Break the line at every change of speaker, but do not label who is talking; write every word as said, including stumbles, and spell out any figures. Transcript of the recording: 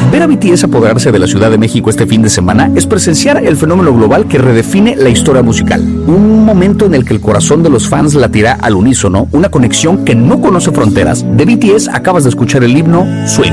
Ver a B T S apoderarse de la Ciudad de México este fin de semana es presenciar el fenómeno global que redefine la historia musical. Un momento en el que el corazón de los fans latirá al unísono, una conexión que no conoce fronteras. De B T S acabas de escuchar el himno Swing.